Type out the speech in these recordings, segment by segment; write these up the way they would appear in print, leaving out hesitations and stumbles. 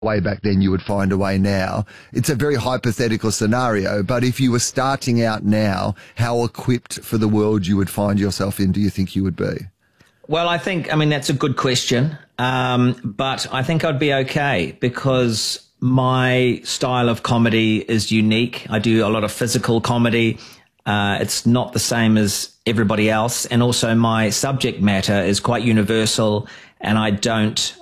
way back then, you would find a way now. It's a very hypothetical scenario, but if you were starting out now, how equipped for the world you would find yourself in do you think you would be? Well, I mean, that's a good question. But I think I'd be okay because my style of comedy is unique. I do a lot of physical comedy. It's not the same as everybody else. And also my subject matter is quite universal, and I don't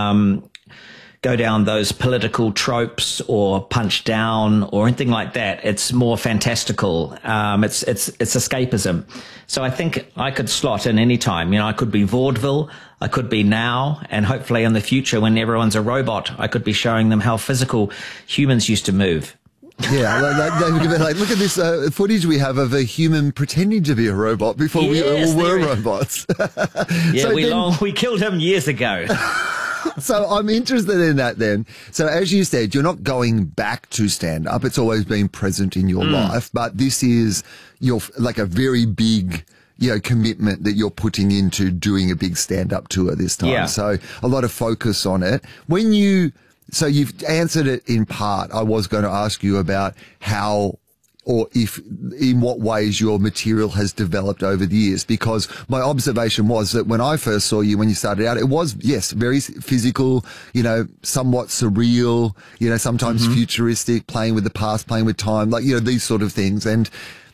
go down those political tropes or punch down or anything like that. It's more fantastical. It's escapism. So I think I could slot in any time. You know, I could be vaudeville, I could be now, and hopefully in the future when everyone's a robot, I could be showing them how physical humans used to move. Yeah, like look at this footage we have of a human pretending to be a robot before we all were robots. Yeah, so we killed him years ago. So I'm interested in that then. So as you said, you're not going back to stand-up. It's always been present in your life, but this is like a very big, commitment that you're putting into doing a big stand-up tour this time. Yeah. So a lot of focus on it. So you've answered it in part. I was going to ask you about how or in what ways your material has developed over the years, because my observation was that when I first saw you, when you started out, it was, yes, very physical, somewhat surreal, sometimes futuristic, playing with the past, playing with time, like, these sort of things. And,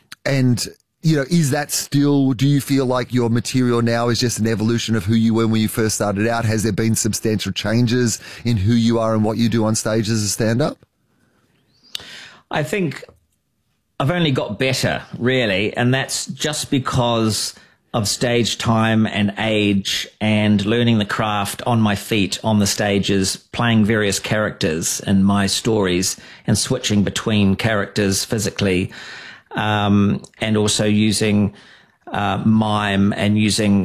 is that still, do you feel like your material now is just an evolution of who you were when you first started out? Has there been substantial changes in who you are and what you do on stage as a stand-up? I think I've only got better, really, and that's just because of stage time and age and learning the craft on my feet on the stages, playing various characters in my stories and switching between characters physically, and also using mime and using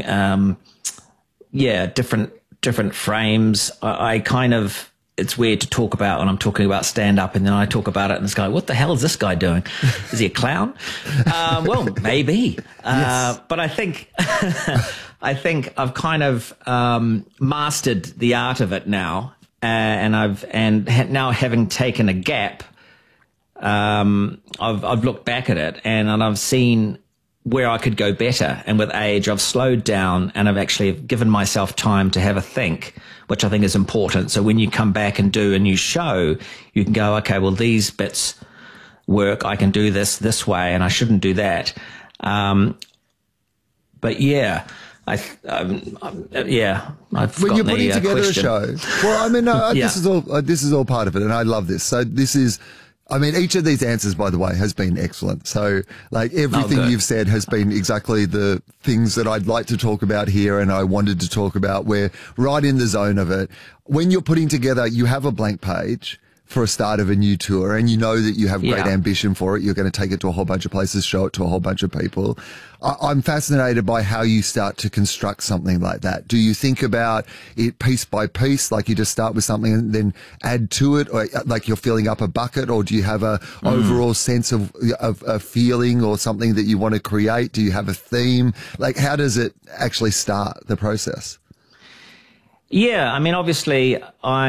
different frames. I kind of, it's weird to talk about when I'm talking about stand-up, and then I talk about it and it's like, what the hell is this guy doing? Is he a clown? Well, maybe. Yes. But I think I think I've kind of mastered the art of it now, and now having taken a gap, I've looked back at it and I've seen where I could go better. And with age, I've slowed down and I've actually given myself time to have a think, which I think is important. So when you come back and do a new show, you can go, okay, well, these bits work. I can do this way and I shouldn't do that. But yeah, I've when you're putting together question. a show, well, I mean, no, Yeah. this is all part of it, and I love this. So this is, I mean, each of these answers, by the way, has been excellent. So, like, everything you've said has been exactly the things that I'd like to talk about here and I wanted to talk about. We're right in the zone of it. When you're putting together, you have a blank page for a start of a new tour, and you know that you have great ambition for it. You're going to take it to a whole bunch of places, show it to a whole bunch of people. I'm fascinated by how you start to construct something like that. Do you think about it piece by piece, like you just start with something and then add to it, or like you're filling up a bucket, or do you have a overall sense of a feeling or something that you want to create? Do you have a theme? Like, how does it actually start the process? Yeah, I mean, obviously,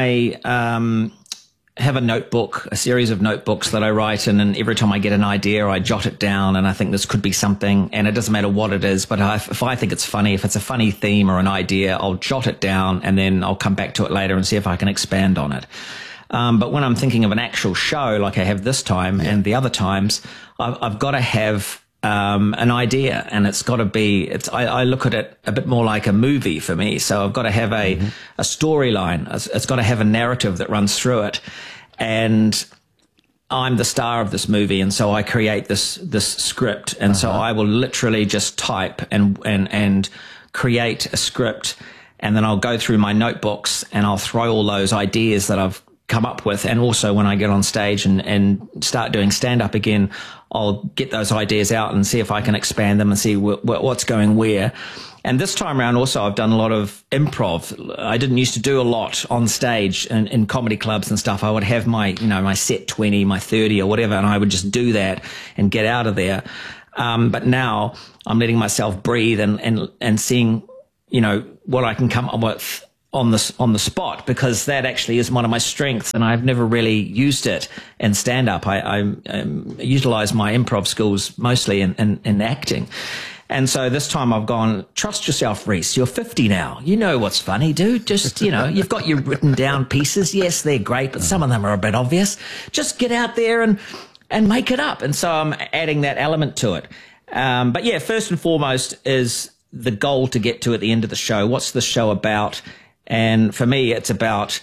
I have a series of notebooks that I write in, and every time I get an idea, I jot it down, and I think this could be something, and it doesn't matter what it is, but if I think it's funny, if it's a funny theme or an idea, I'll jot it down, and then I'll come back to it later and see if I can expand on it. But when I'm thinking of an actual show, like I have this time and the other times, I've got to have an idea, and it's got to be, I look at it a bit more like a movie for me. So I've got to have a storyline. It's got to have a narrative that runs through it. And I'm the star of this movie. And so I create this script. And so I will literally just type and create a script. And then I'll go through my notebooks and I'll throw all those ideas that I've come up with. And also when I get on stage and start doing stand-up again, I'll get those ideas out and see if I can expand them and see what's going where. And this time around also I've done a lot of improv. I didn't used to do a lot on stage in comedy clubs and stuff. I would have my set 20, my 30 or whatever, and I would just do that and get out of there. But now I'm letting myself breathe and seeing, what I can come up with on the spot, because that actually is one of my strengths, and I've never really used it in stand up. I utilize my improv skills mostly in acting. And so this time I've gone, trust yourself, Reese. You're 50 now. You know what's funny, dude. Just, you've got your written down pieces. Yes, they're great, but some of them are a bit obvious. Just get out there and make it up. And so I'm adding that element to it. But yeah, first and foremost is the goal to get to at the end of the show. What's the show about? And for me, it's about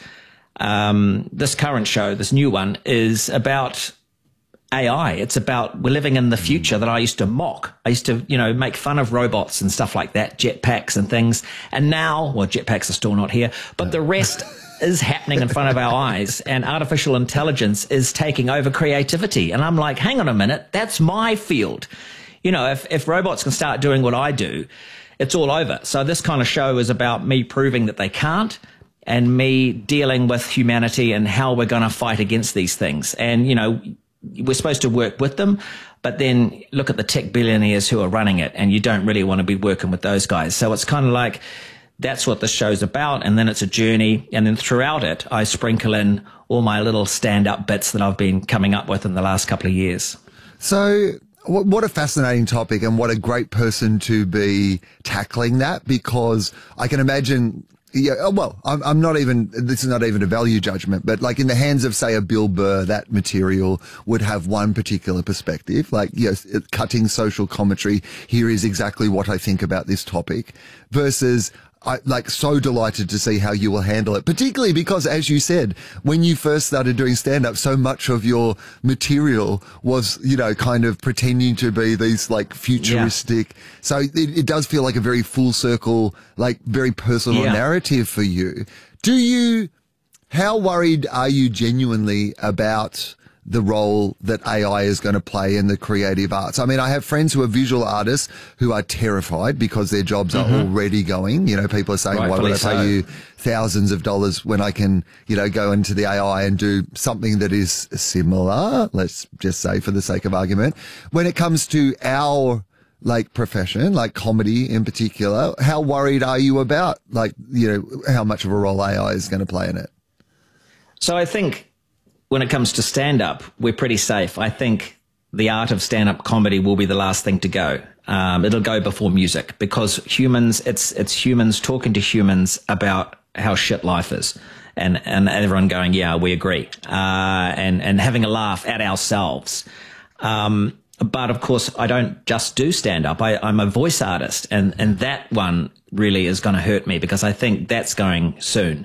this current show, this new one, is about AI. It's about we're living in the future that I used to mock. I used to, make fun of robots and stuff like that, jetpacks and things. And now, well, jetpacks are still not here, but the rest is happening in front of our eyes, and artificial intelligence is taking over creativity. And I'm like, hang on a minute, that's my field. If robots can start doing what I do, it's all over. So this kind of show is about me proving that they can't, and me dealing with humanity and how we're going to fight against these things. And, we're supposed to work with them, but then look at the tech billionaires who are running it, and you don't really want to be working with those guys. So it's kind of like, that's what the show's about. And then it's a journey. And then throughout it, I sprinkle in all my little stand-up bits that I've been coming up with in the last couple of years. So what a fascinating topic, and what a great person to be tackling that, because I can imagine, I'm not even, this is not even a value judgment, but like in the hands of, say, a Bill Burr, that material would have one particular perspective, like, yes, cutting social commentary. Here is exactly what I think about this topic, versus so delighted to see how you will handle it, particularly because, as you said, when you first started doing stand-up, so much of your material was, kind of pretending to be these like futuristic. Yeah. So it does feel like a very full circle, like very personal narrative for you. How worried are you genuinely about the role that AI is going to play in the creative arts? I mean, I have friends who are visual artists who are terrified because their jobs are already going. People are saying, why would I pay you thousands of dollars when I can, go into the AI and do something that is similar, let's just say for the sake of argument. When it comes to our profession, like comedy in particular, how worried are you about how much of a role AI is going to play in it? So I think, when it comes to stand-up, we're pretty safe. I think the art of stand-up comedy will be the last thing to go. It'll go before music, because humans, it's humans talking to humans about how shit life is, and everyone going, yeah, we agree, and having a laugh at ourselves. But of course, I don't just do stand-up. I'm a voice artist, and that one really is going to hurt me, because I think that's going soon.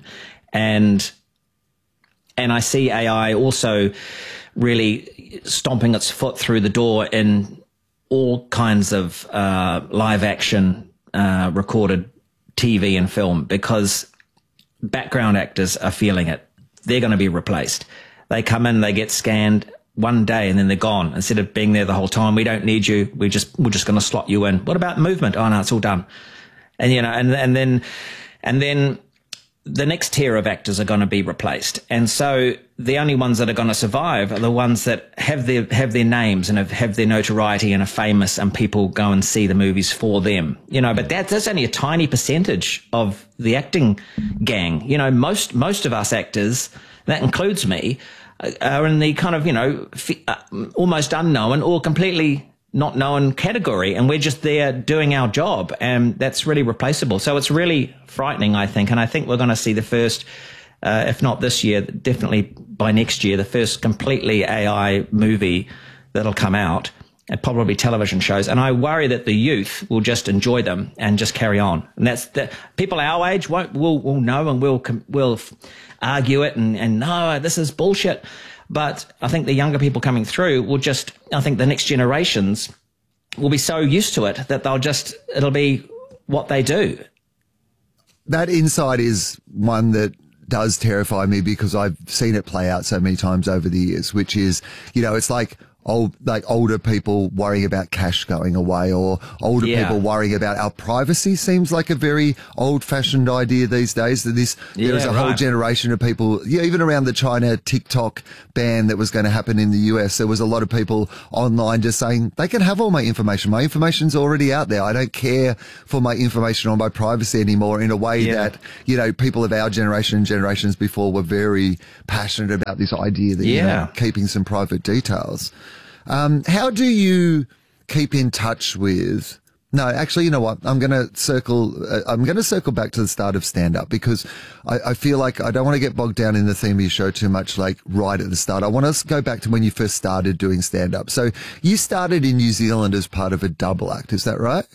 And I see AI also really stomping its foot through the door in all kinds of live action, recorded TV and film, because background actors are feeling it. They're going to be replaced. They come in, they get scanned one day, and then they're gone. Instead of being there the whole time, we don't need you. We're just going to slot you in. What about movement? Oh no, it's all done. And and then the next tier of actors are going to be replaced. And so the only ones that are going to survive are the ones that have their names and have their notoriety and are famous, and people go and see the movies for them. But that's only a tiny percentage of the acting gang. Most of us actors, that includes me, are in the kind of, almost unknown or completely not known category, and we're just there doing our job, and that's really replaceable. So it's really frightening, I think, and I think we're going to see the first, if not this year, definitely by next year, the first completely AI movie that'll come out, and probably television shows. And I worry that the youth will just enjoy them and just carry on. And that's the people our age will know, and will argue it and no, this is bullshit. But I think the younger people coming through I think the next generations will be so used to it that it'll be what they do. That insight is one that does terrify me, because I've seen it play out so many times over the years, which is, it's like older people worrying about cash going away, or older people worrying about our privacy seems like a very old-fashioned idea these days. That there is a whole generation of people, even around the China TikTok ban that was going to happen in the US, there was a lot of people online just saying they can have all my information. My information's already out there. I don't care for my information or my privacy anymore, in a way that, people of our generation and generations before were very passionate about this idea that, keeping some private details. How do you keep in touch with? No, actually, you know what? I'm going to circle back to the start of stand-up, because I feel like I don't want to get bogged down in the theme of your show too much, like right at the start. I want to go back to when you first started doing stand-up. So you started in New Zealand as part of a double act. Is that right?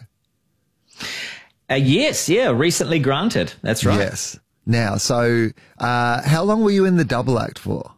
Yes. Yeah. Recently granted. That's right. Yes. Now, so how long were you in the double act for?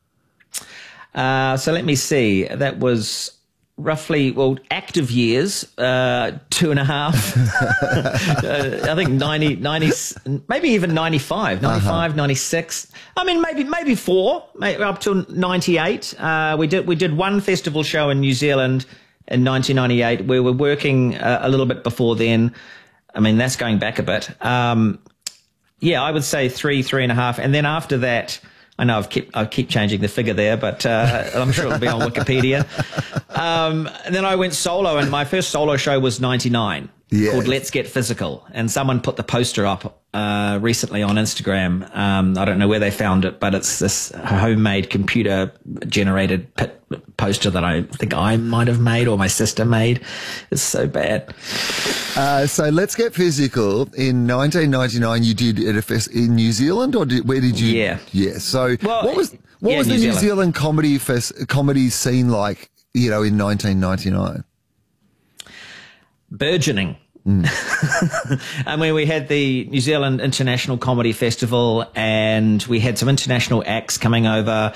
So let me see. That was roughly, active years, 2.5. I think 90, maybe even 95, 96. I mean, maybe 4, up to 98. We did one festival show in New Zealand in 1998. We were working a little bit before then. I mean, that's going back a bit. I would say 3.5. And then after that, I know I keep changing the figure there, but I'm sure it'll be on Wikipedia. And then I went solo, and my first solo show was 99, called Let's Get Physical. And someone put the poster up recently on Instagram. I don't know where they found it, but it's this homemade computer-generated poster that I think I might have made, or my sister made. It's so bad. So Let's Get Physical in 1999. You did it in New Zealand, or where did you? Yeah. Yeah. So what was the New Zealand comedy scene like? In 1999. Burgeoning. I mean, we had the New Zealand International Comedy Festival, and we had some international acts coming over.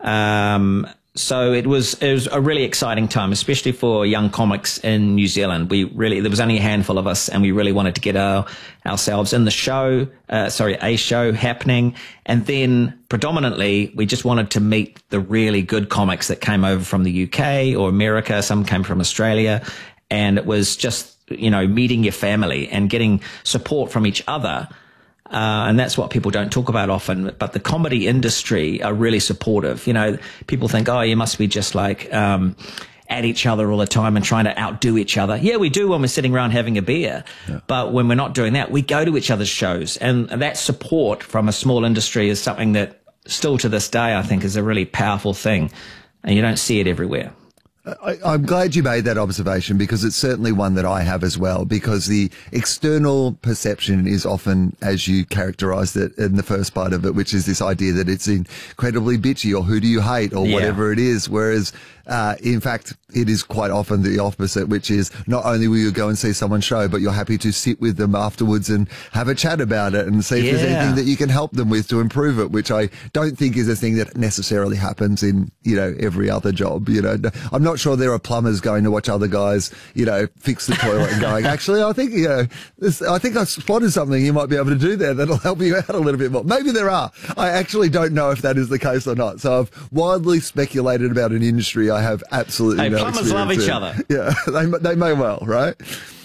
So it was a really exciting time, especially for young comics in New Zealand. There was only a handful of us, and we really wanted to get ourselves in the show, a show happening. And then predominantly, we just wanted to meet the really good comics that came over from the UK or America. Some came from Australia, and it was just, meeting your family and getting support from each other. And that's what people don't talk about often, but the comedy industry are really supportive. People think, oh, you must be just like, at each other all the time and trying to outdo each other. Yeah, we do when we're sitting around having a beer. Yeah. But when we're not doing that, we go to each other's shows. And that support from a small industry is something that still to this day, I think, is a really powerful thing. And you don't see it everywhere. I'm glad you made that observation, because it's certainly one that I have as well, because the external perception is often, as you characterized it in the first part of it, which is this idea that it's incredibly bitchy, or who do you hate, or whatever it is. Whereas, in fact, it is quite often the opposite, which is not only will you go and see someone's show, but you're happy to sit with them afterwards and have a chat about it and see if there's anything that you can help them with to improve it, which I don't think is a thing that necessarily happens in, every other job. I'm not sure there are plumbers going to watch other guys, fix the toilet and going, actually, I think, I think I spotted something you might be able to do there that'll help you out a little bit more. Maybe there are. I actually don't know if that is the case or not. So I've wildly speculated about an industry I have absolutely no experience in. Plumbers love each other. Yeah, they may well, right?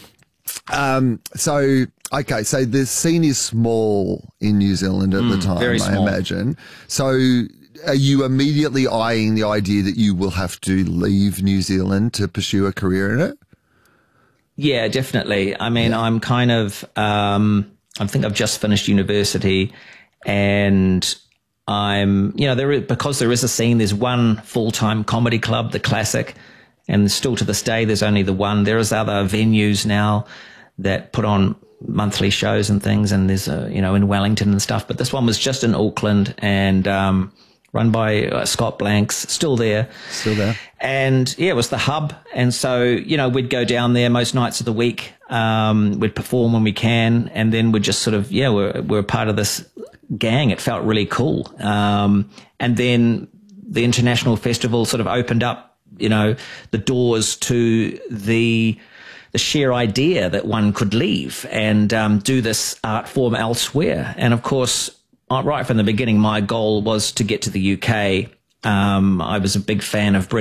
So the scene is small in New Zealand at the time, very small. I imagine. So are you immediately eyeing the idea that you will have to leave New Zealand to pursue a career in it? Yeah, definitely. I mean, I'm kind of, I think I've just finished university, and I'm, because there is a scene, there's one full-time comedy club, the Classic, and still to this day, there's only the one. There is other venues now that put on monthly shows and things, and there's, in Wellington and stuff, but this one was just in Auckland, and run by Scott Blanks, still there. And it was the hub. And so, we'd go down there most nights of the week. We'd perform when we can. And then we'd just sort of, we're part of this gang. It felt really cool. And then the international festival sort of opened up, the doors to the sheer idea that one could leave and do this art form elsewhere. And of course, right from the beginning, my goal was to get to the UK. I was a big fan of British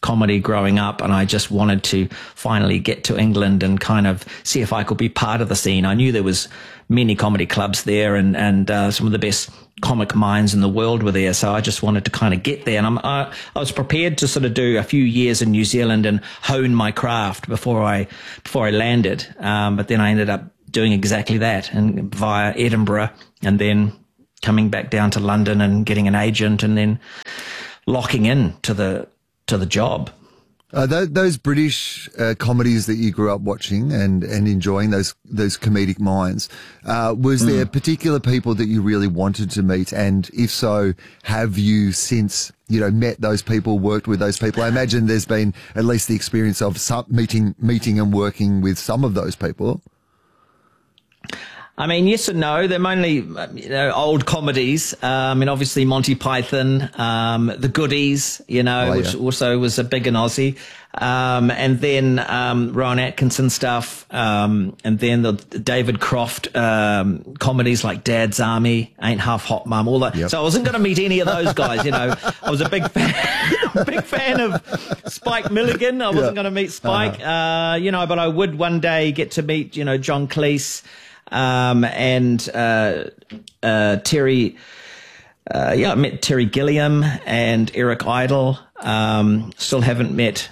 comedy growing up, and I just wanted to finally get to England and kind of see if I could be part of the scene. I knew there was many comedy clubs there, and some of the best comic minds in the world were there. So I just wanted to kind of get there, and I was prepared to sort of do a few years in New Zealand and hone my craft before I landed. But then I ended up doing exactly that, and via Edinburgh, and then coming back down to London and getting an agent, and then locking in to the job. Those British comedies that you grew up watching and enjoying, those comedic minds, was there particular people that you really wanted to meet? And if so, have you since, met those people, worked with those people? I imagine there's been at least the experience of meeting and working with some of those people. I mean, yes and no. They're mainly, old comedies. Obviously Monty Python, The Goodies, which also was a big in Aussie. And then, Rowan Atkinson stuff. And then the David Croft, comedies like Dad's Army, Ain't Half Hot Mum, all that. Yep. So I wasn't going to meet any of those guys, I was a big fan of Spike Milligan. I wasn't going to meet Spike, but I would one day get to meet, John Cleese. And Terry, I met Terry Gilliam and Eric Idle. Still haven't met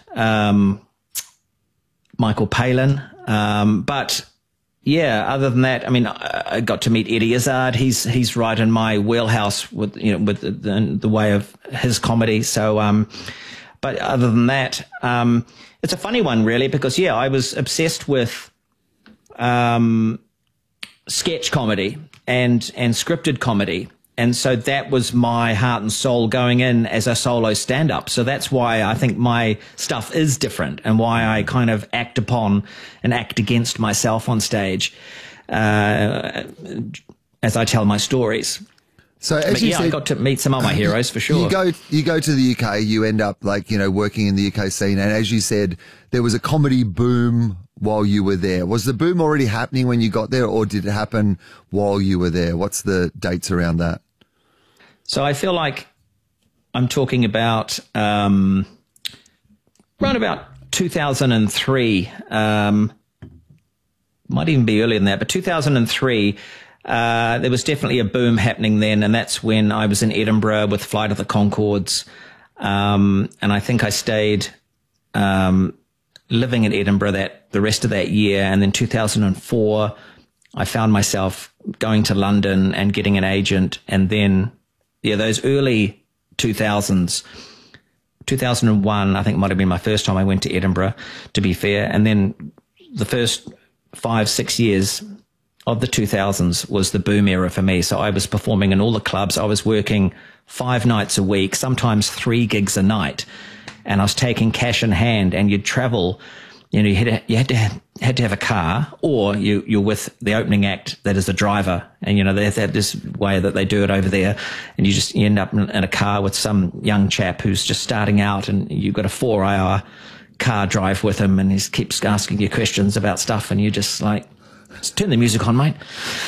Michael Palin. But yeah, other than that, I got to meet Eddie Izzard. He's right in my wheelhouse with the way of his comedy. So, but other than that, it's a funny one really, because I was obsessed with sketch comedy and scripted comedy. And so that was my heart and soul going in as a solo stand-up. So that's why I think my stuff is different, and why I kind of act upon and act against myself on stage as I tell my stories. So as you said, I got to meet some of my heroes for sure. You go to the UK, you end up working in the UK scene. And as you said, there was a comedy boom while you were there. Was the boom already happening when you got there, or did it happen while you were there? What's the dates around that? So I feel like I'm talking about around about 2003, might even be earlier than that, but 2003, there was definitely a boom happening then, and that's when I was in Edinburgh with Flight of the Conchords, and I think I stayed living in Edinburgh the rest of that year. And then 2004, I found myself going to London and getting an agent. And then, those early 2000s, 2001, I think might have been my first time I went to Edinburgh, to be fair. And then the first 5-6 years of the 2000s was the boom era for me. So I was performing in all the clubs. I was working 5 nights a week, sometimes 3 gigs a night. And I was taking cash in hand, and you'd travel, you had to have a car, or you're with the opening act that is a driver. And, they have this way that they do it over there. And you end up in a car with some young chap who's just starting out, and you've got a 4-hour car drive with him, and he keeps asking you questions about stuff, and you're just like, turn the music on, mate.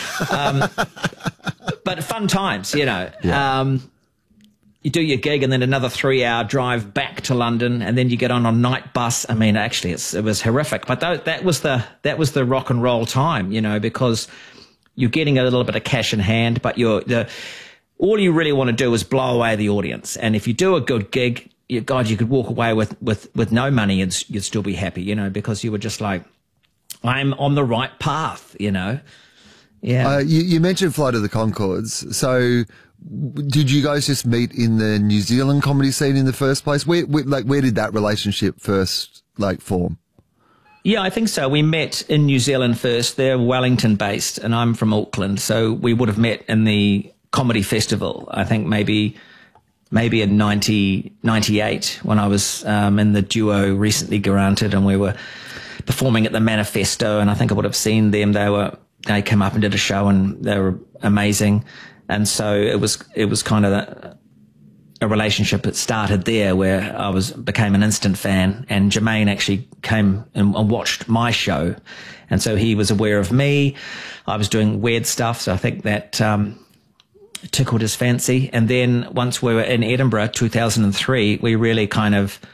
But fun times, Yeah. You do your gig, and then another 3-hour drive back to London, and then you get on a night bus. Actually, it was horrific, but that was the rock and roll time, because you're getting a little bit of cash in hand, but all you really want to do is blow away the audience. And if you do a good gig, you could walk away with no money and you'd still be happy, because you were just like, I'm on the right path, Yeah. You mentioned Flight of the Conchords, so. Did you guys just meet in the New Zealand comedy scene in the first place? Where did that relationship first form? Yeah, I think so. We met in New Zealand first. They're Wellington based, and I'm from Auckland, so we would have met in the comedy festival. I think maybe in 98 when I was in the duo Recently Granted, and we were performing at the Manifesto, and I think I would have seen them. They came up and did a show, and they were amazing. And so it was kind of a relationship that started there, where I became an instant fan, and Jermaine actually came and watched my show. And so he was aware of me. I was doing weird stuff. So I think that, tickled his fancy. And then once we were in Edinburgh, 2003, we really kind of,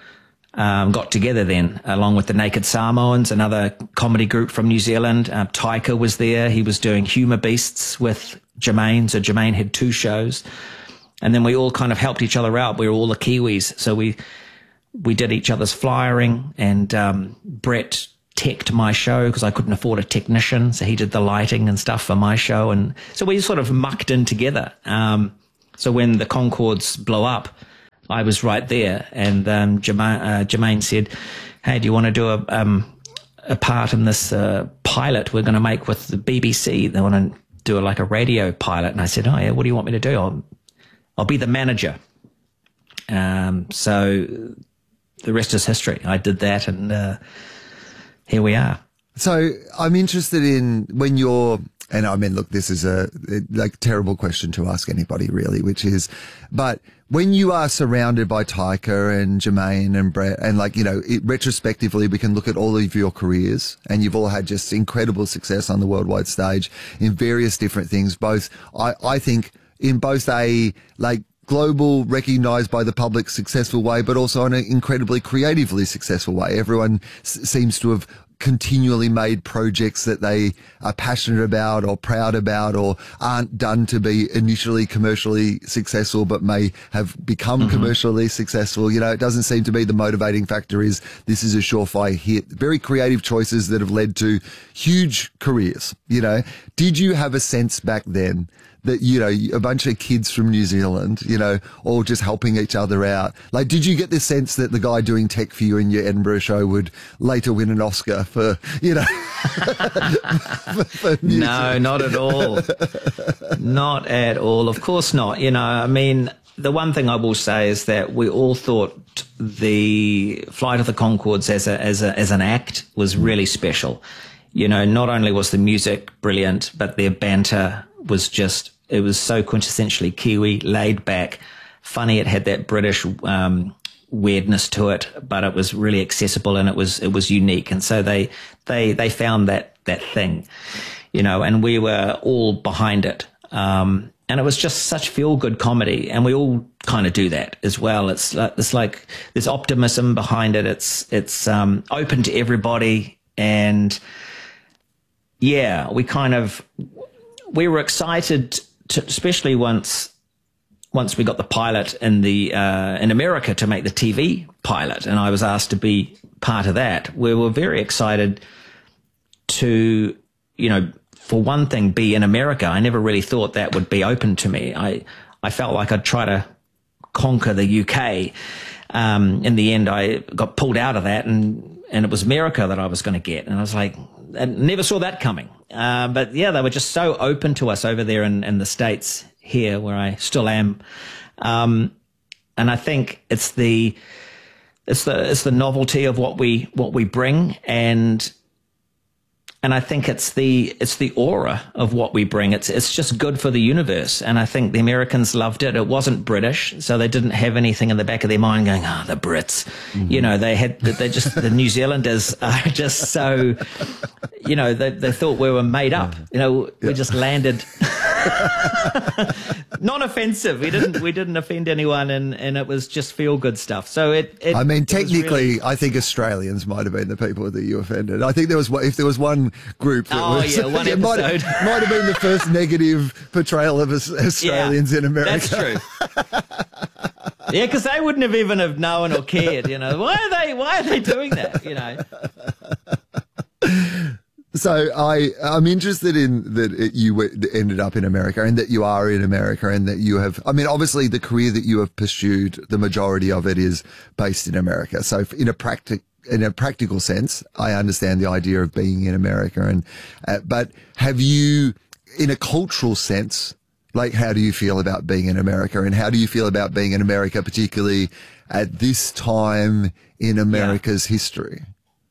got together then, along with the Naked Samoans, another comedy group from New Zealand. Taika was there. He was doing Humour Beasts with Jermaine. So Jermaine had 2 shows. And then we all kind of helped each other out. We were all the Kiwis. So we did each other's flyering, and Brett teched my show because I couldn't afford a technician. So he did the lighting and stuff for my show. And so we sort of mucked in together. So when the Concords blow up, I was right there. And Jermaine said, hey, do you want to do a part in this pilot we're going to make with the BBC? They want to do like a radio pilot. And I said, oh, yeah, what do you want me to do? I'll be the manager. So the rest is history. I did that, and here we are. So I'm interested in when you're, and I mean, look, this is a terrible question to ask anybody really, which is, but when you are surrounded by Taika and Jermaine and Brett, and retrospectively, we can look at all of your careers, and you've all had just incredible success on the worldwide stage in various different things, both, I think, in both a, global, recognized by the public successful way, but also in an incredibly creatively successful way. Everyone seems to have continually made projects that they are passionate about or proud about, or aren't done to be initially commercially successful, but may have become commercially successful. It doesn't seem to be the motivating factor is this is a surefire hit. Very creative choices that have led to huge careers. Did you have a sense back then that, a bunch of kids from New Zealand, all just helping each other out? Did you get the sense that the guy doing tech for you in your Edinburgh show would later win an Oscar for, for No, not at all. Not at all. Of course not. I mean, the one thing I will say is that we all thought the Flight of the Conchords as an act was really special. Not only was the music brilliant, but their banter was it was so quintessentially Kiwi, laid back, funny. It had that British weirdness to it, but it was really accessible, and it was unique. And so they found that thing, and we were all behind it. And it was just such feel good comedy, and we all kind of do that as well. It's like there's optimism behind it. It's open to everybody, and yeah, we were excited to, especially once we got the pilot in America to make the TV pilot, and I was asked to be part of that. We were very excited to, for one thing, be in America. I never really thought that would be open to me. I felt like I'd try to conquer the UK. In the end, I got pulled out of that, and it was America that I was going to get. And I was like, I never saw that coming. But yeah, they were just so open to us over there in the States here, where I still am. And I think it's the novelty of what we bring, and I think it's the aura of what we bring. It's just good for the universe. And I think the Americans loved it. It wasn't British, so they didn't have anything in the back of their mind going, the Brits. The New Zealanders are just so, they thought we were made up. We just landed non-offensive. We didn't offend anyone, and it was just feel good stuff. So technically, I think Australians might have been the people that you offended. I think if there was one group that one episode might have been the first negative portrayal of Australians in America. That's true. Yeah, because they wouldn't have even have known or cared. Why are they doing that? So I'm interested in that you ended up in America, and that you are in America, and that you have, obviously the career that you have pursued, the majority of it is based in America. So in a practical sense, I understand the idea of being in America, but have you, in a cultural sense, how do you feel about being in America, and how do you feel about being in America, particularly at this time in America's history?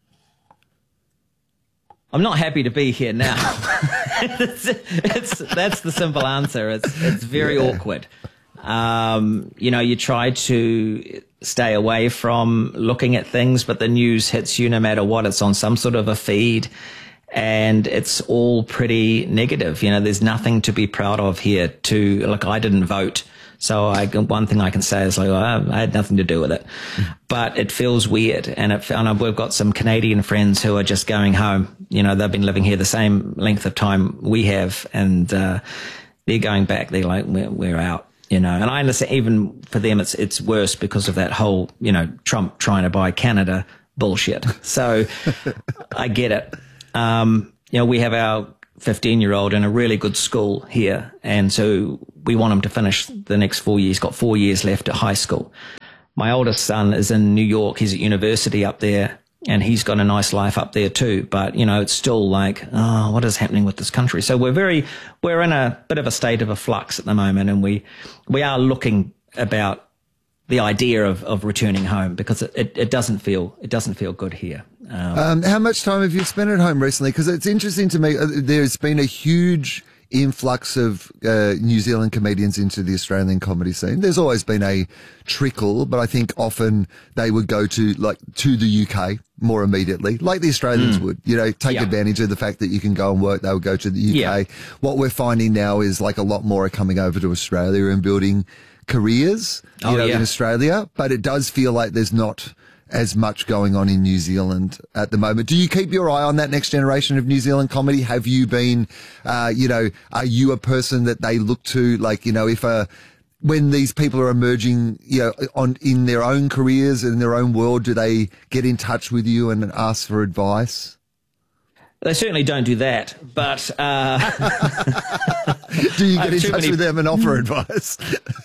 I'm not happy to be here now. That's the simple answer. It's very awkward. You try to stay away from looking at things, but the news hits you no matter what. It's on some sort of a feed, and it's all pretty negative. There's nothing to be proud of here. I didn't vote, So one thing I can say is like, I had nothing to do with it, but it feels weird. And we've got some Canadian friends who are just going home. You know, they've been living here the same length of time we have, and they're going back. They're like, we're out. You know, and I understand even for them, it's worse because of that whole, you know, Trump trying to buy Canada bullshit. So I get it. You know, we have our 15-year-old in a really good school here. And so we want him to finish the next 4 years. He's got 4 years left at high school. My oldest son is in New York. He's at university up there, and he's got a nice life up there too. But, you know, it's still like, oh, what is happening with this country? So we're in a bit of a state of a flux at the moment, and we are looking about the idea of returning home, because it doesn't feel good here. How much time have you spent at home recently? Because it's interesting to me. There's been a huge influx of New Zealand comedians into the Australian comedy scene. There's always been a trickle, but I think often they would go to the UK more immediately, like the Australians would, you know, take advantage of the fact that you can go and work. They would go to the UK. Yeah. What we're finding now is like a lot more are coming over to Australia and building careers, in Australia, but it does feel like there's not as much going on in New Zealand at the moment. Do you keep your eye on that next generation of New Zealand comedy? Have you been, are you a person that they look to, like, you know, when these people are emerging, you know, in their own careers, in their own world, do they get in touch with you and ask for advice? They certainly don't do that, but do you get in touch with them and offer advice?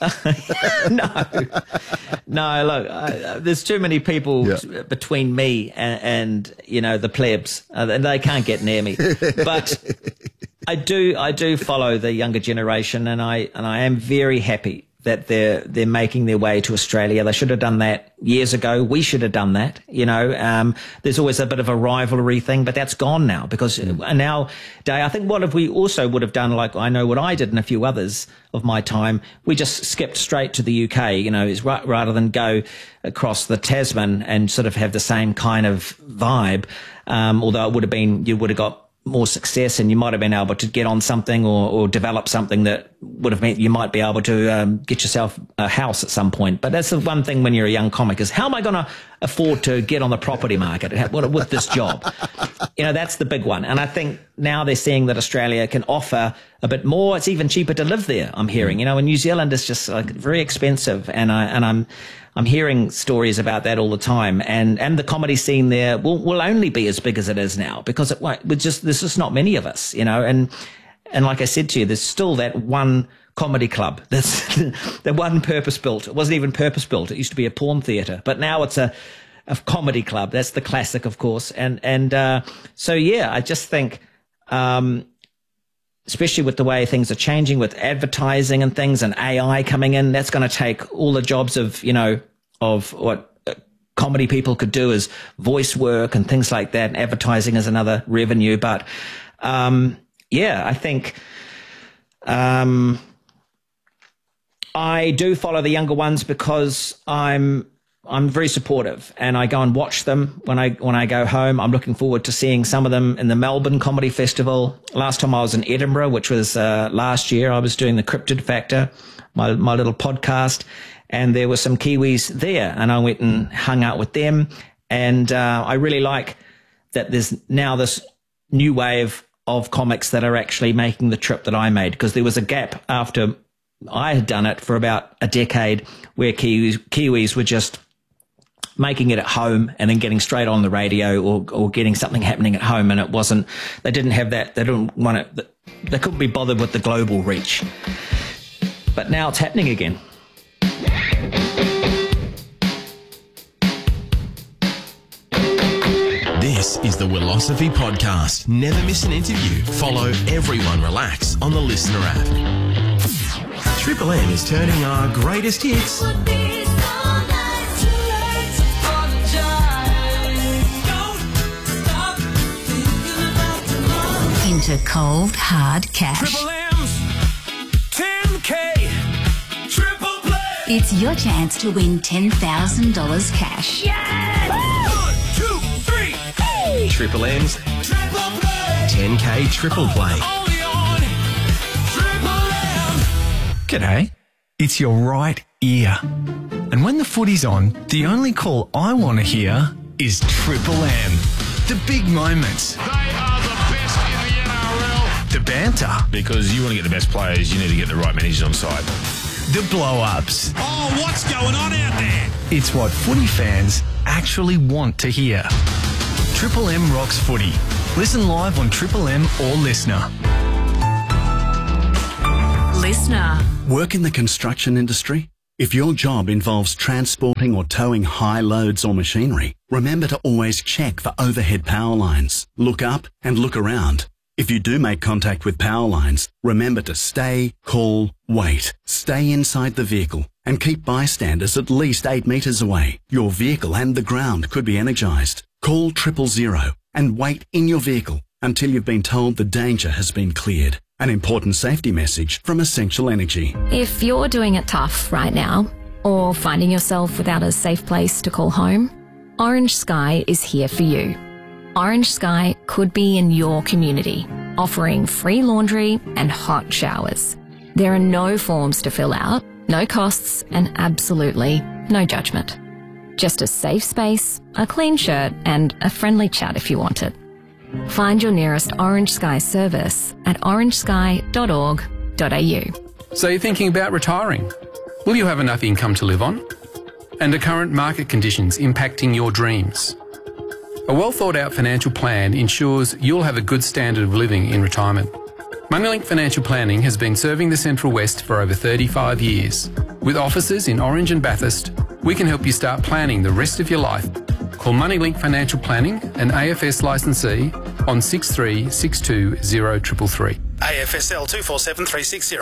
No. Look, there's too many people between me and you know, the plebs, and they can't get near me. But I do follow the younger generation, and I am very happy that they're making their way to Australia. They should have done that years ago. We should have done that. You know, there's always a bit of a rivalry thing, but that's gone now, because nowadays, I think what if we also would have done, like I know what I did and a few others of my time, we just skipped straight to the UK, you know, rather than go across the Tasman and sort of have the same kind of vibe. Although it would have been, you would have got more success, and you might have been able to get on something or develop something that would have meant you might be able to get yourself a house at some point. But that's the one thing when you're a young comic, is how am I going to afford to get on the property market with this job? You know, that's the big one. And I think now they're seeing that Australia can offer a bit more. It's even cheaper to live there, I'm hearing. You know, and New Zealand is just like very expensive, and I'm hearing stories about that all the time, and the comedy scene there will only be as big as it is now, because there's just not many of us, you know, and like I said to you, there's still that one comedy club that's the one purpose built. It wasn't even purpose built. It used to be a porn theater, but now it's a comedy club. That's the classic, of course, and so yeah, I just think, especially with the way things are changing with advertising and things and AI coming in, that's going to take all the jobs of what comedy people could do as voice work and things like that. And advertising is another revenue. But, I think, I do follow the younger ones because I'm very supportive, and I go and watch them when I go home. I'm looking forward to seeing some of them in the Melbourne Comedy Festival. Last time I was in Edinburgh, which was last year, I was doing the Cryptid Factor, my little podcast, and there were some Kiwis there, and I went and hung out with them. And I really like that there's now this new wave of comics that are actually making the trip that I made, because there was a gap after I had done it for about a decade where Kiwis were just making it at home and then getting straight on the radio or getting something happening at home, and they didn't have that, they didn't want it, they couldn't be bothered with the global reach. But now it's happening again. This is the Wilosophy Podcast. Never miss an interview. Follow Everyone Relax on the Listener app. Triple M is turning our greatest hits into cold, hard cash. Triple M's 10K Triple Play. It's your chance to win $10,000 cash. Yes! 1, 2, 3. Hey! Triple M's Triple Play. 10K Triple Play. Only on Triple M. G'day. it's your right ear. And when the footy's on, the only call I want to hear is Triple M. The big moments. They are the best in the NRL. The banter. Because you want to get the best players, you need to get the right managers on side. The blow-ups. Oh, what's going on out there? It's what footy fans actually want to hear. Triple M rocks footy. Listen live on Triple M or Listener. Listener. Work in the construction industry? If your job involves transporting or towing high loads or machinery, remember to always check for overhead power lines. Look up and look around. If you do make contact with power lines, remember to stay, call, wait. Stay inside the vehicle and keep bystanders at least 8 metres away. Your vehicle and the ground could be energised. Call 000 and wait in your vehicle until you've been told the danger has been cleared. An important safety message from Essential Energy. If you're doing it tough right now, or finding yourself without a safe place to call home, Orange Sky is here for you. Orange Sky could be in your community, offering free laundry and hot showers. There are no forms to fill out, no costs, and absolutely no judgment. Just a safe space, a clean shirt, and a friendly chat if you want it. Find your nearest Orange Sky service at orangesky.org.au. So you're thinking about retiring? Will you have enough income to live on? And are current market conditions impacting your dreams? A well thought out financial plan ensures you'll have a good standard of living in retirement. Moneylink Financial Planning has been serving the Central West for over 35 years. With offices in Orange and Bathurst, we can help you start planning the rest of your life. Call Moneylink Financial Planning, an AFS licensee, on 6362 0333. AFSL 247360.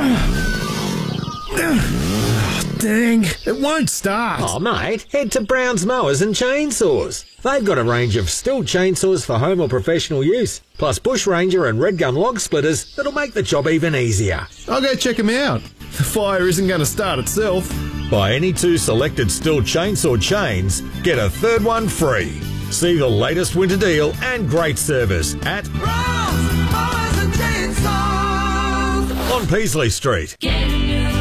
Dang, it won't start. Oh, mate, head to Brown's Mowers and Chainsaws. They've got a range of Stihl chainsaws for home or professional use, plus Bush Ranger and Red Gum log splitters that'll make the job even easier. I'll go check them out. The fire isn't going to start itself. Buy any 2 selected Stihl chainsaw chains, get a third one free. See the latest winter deal and great service at Brown's Mowers and Chainsaws on Peasley Street.